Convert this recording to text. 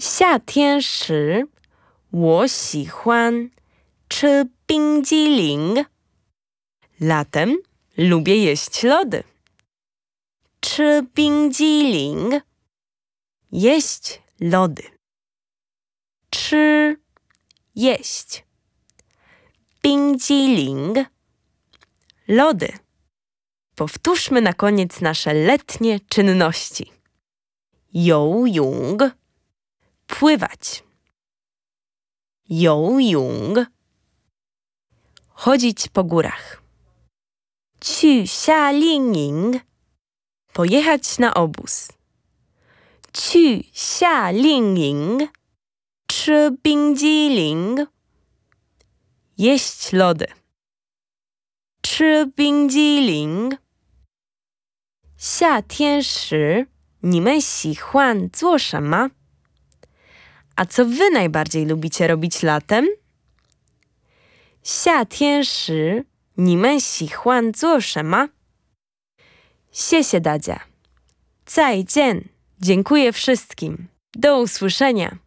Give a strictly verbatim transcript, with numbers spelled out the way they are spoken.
夏天时我喜欢吃冰激凌. Latem lubię jeść lody. 吃冰激凌 jeść lody. 吃 jeść. 冰激凌 lody. Powtórzmy na koniec nasze letnie czynności. 游泳 pływać. 游泳 chodzić po górach. 去夏令营 pojechać na obóz. 去夏令营 吃冰激凌 jeść lody. 吃冰激凌 夏天时你们喜欢做什么? A co wy najbardziej lubicie robić latem? 夏天时你们喜欢做什么? 谢谢大家. 再见. Dziękuję wszystkim. Do usłyszenia.